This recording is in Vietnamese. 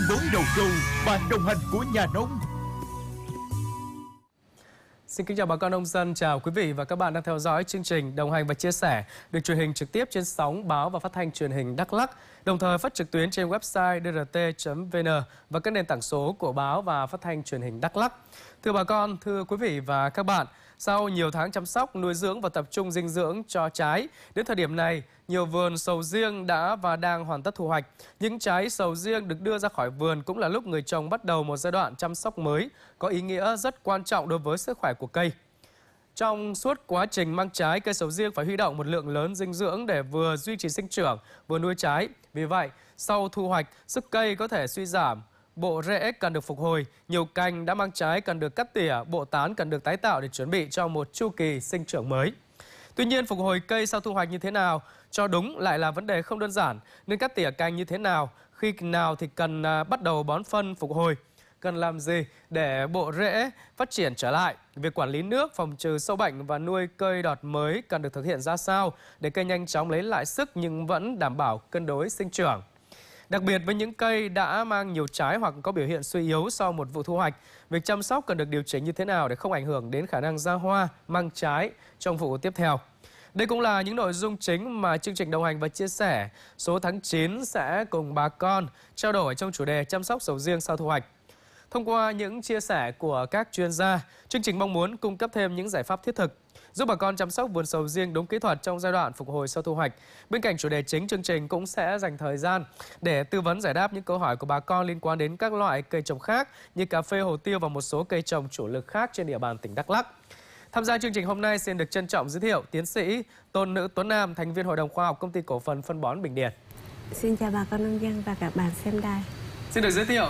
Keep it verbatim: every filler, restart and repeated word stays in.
bón đầu trâu, bạn đồng hành của nhà nông. Xin kính chào bà con nông dân, chào quý vị và các bạn đang theo dõi chương trình Đồng hành và chia sẻ được truyền hình trực tiếp trên sóng báo và phát thanh truyền hình Đắk Lắk, đồng thời phát trực tuyến trên website d r t chấm v n và các nền tảng số của báo và phát thanh truyền hình Đắk Lắk. Thưa bà con, thưa quý vị và các bạn, sau nhiều tháng chăm sóc, nuôi dưỡng và tập trung dinh dưỡng cho trái, đến thời điểm này, nhiều vườn sầu riêng đã và đang hoàn tất thu hoạch. Những trái sầu riêng được đưa ra khỏi vườn cũng là lúc người trồng bắt đầu một giai đoạn chăm sóc mới, có ý nghĩa rất quan trọng đối với sức khỏe của cây. Trong suốt quá trình mang trái, cây sầu riêng phải huy động một lượng lớn dinh dưỡng để vừa duy trì sinh trưởng, vừa nuôi trái. Vì vậy, sau thu hoạch, sức cây có thể suy giảm, bộ rễ cần được phục hồi, nhiều cành đã mang trái cần được cắt tỉa, bộ tán cần được tái tạo để chuẩn bị cho một chu kỳ sinh trưởng mới. Tuy nhiên, phục hồi cây sau thu hoạch như thế nào cho đúng lại là vấn đề không đơn giản, nên cắt tỉa cành như thế nào, khi nào thì cần bắt đầu bón phân phục hồi, cần làm gì để bộ rễ phát triển trở lại, việc quản lý nước, phòng trừ sâu bệnh và nuôi cây đọt mới cần được thực hiện ra sao để cây nhanh chóng lấy lại sức nhưng vẫn đảm bảo cân đối sinh trưởng. Đặc biệt với những cây đã mang nhiều trái hoặc có biểu hiện suy yếu sau một vụ thu hoạch, việc chăm sóc cần được điều chỉnh như thế nào để không ảnh hưởng đến khả năng ra hoa, mang trái trong vụ tiếp theo. Đây cũng là những nội dung chính mà chương trình Đồng hành và chia sẻ số tháng chín sẽ cùng bà con trao đổi trong chủ đề chăm sóc sầu riêng sau thu hoạch. Thông qua những chia sẻ của các chuyên gia, chương trình mong muốn cung cấp thêm những giải pháp thiết thực, giúp bà con chăm sóc vườn sầu riêng đúng kỹ thuật trong giai đoạn phục hồi sau thu hoạch. Bên cạnh chủ đề chính, chương trình cũng sẽ dành thời gian để tư vấn giải đáp những câu hỏi của bà con liên quan đến các loại cây trồng khác như cà phê, hồ tiêu và một số cây trồng chủ lực khác trên địa bàn tỉnh Đắk Lắk. Tham gia chương trình hôm nay xin được trân trọng giới thiệu tiến sĩ Tôn Nữ Tuấn Nam, thành viên Hội đồng Khoa học Công ty Cổ phần Phân bón Bình Điền. Xin chào bà con nông dân và các bạn xem đài. Xin được giới thiệu